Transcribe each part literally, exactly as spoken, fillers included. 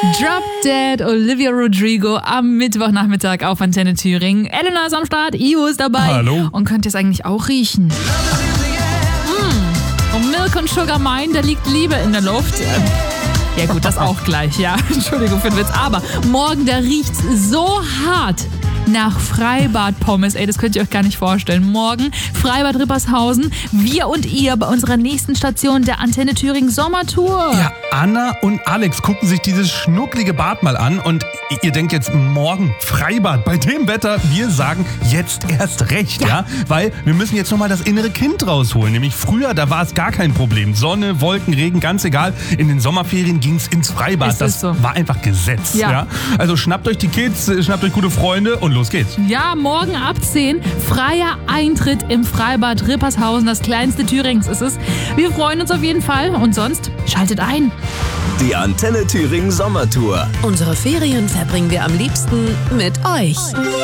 Drop Dead, Olivia Rodrigo am Mittwochnachmittag auf Antenne Thüringen. Elena ist am Start, Ivo ist dabei. Hallo. Und könnt ihr es eigentlich auch riechen? Mmh. Und Milk und Sugar Mine, da liegt Liebe in der Luft. Ja gut, das auch gleich, ja. Entschuldigung für den Witz. Aber morgen, da riecht's so hart nach Freibad-Pommes. Ey, das könnt ihr euch gar nicht vorstellen. Morgen Freibad Rippershausen. Wir und ihr bei unserer nächsten Station der Antenne Thüringen Sommertour. Ja, Anna und Alex gucken sich dieses schnucklige Bad mal an und ihr denkt jetzt morgen Freibad. Bei dem Wetter, wir sagen jetzt erst recht, ja? ja? Weil wir müssen jetzt nochmal das innere Kind rausholen. Nämlich früher, da war es gar kein Problem. Sonne, Wolken, Regen, ganz egal. In den Sommerferien ging es ins Freibad. Ist das so. war einfach Gesetz. Ja. Ja? Also schnappt euch die Kids, schnappt euch gute Freunde und los geht's. Ja, morgen ab zehn freier Eintritt im Freibad Rippershausen, das kleinste Thürings ist es. Wir freuen uns auf jeden Fall und sonst schaltet ein. Die Antenne Thüringen Sommertour. Unsere Ferien verbringen wir am liebsten mit euch.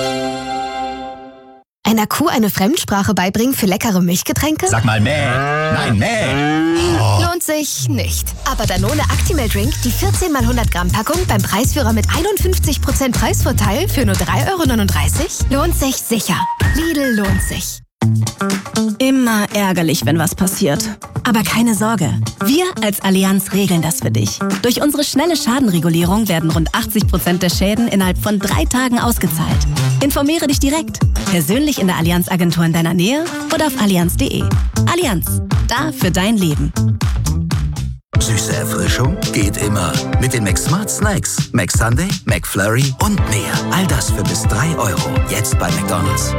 Einer Kuh eine Fremdsprache beibringen für leckere Milchgetränke? Sag mal mäh. Nein, mäh. Oh. Lohnt sich nicht. Aber Danone Actimel Drink, die vierzehn mal hundert Gramm Packung beim Preisführer mit einundfünfzig Prozent Preisvorteil für nur drei Euro neununddreißig? Lohnt sich sicher. Lidl lohnt sich. Immer ärgerlich, wenn was passiert. Aber keine Sorge, wir als Allianz regeln das für dich. Durch unsere schnelle Schadenregulierung werden rund achtzig Prozent der Schäden innerhalb von drei Tagen ausgezahlt. Informiere dich direkt, persönlich in der Allianz-Agentur in deiner Nähe oder auf allianz punkt de. Allianz, da für dein Leben. Süße Erfrischung geht immer. Mit den McSmart Snacks. McSunday, McFlurry und mehr. All das für bis drei Euro. Jetzt bei McDonald's.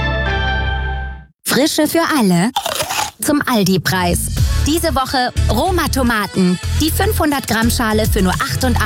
Frische für alle zum Aldi-Preis. Diese Woche Roma Tomaten. Die fünfhundert Gramm Schale für nur achtundachtzig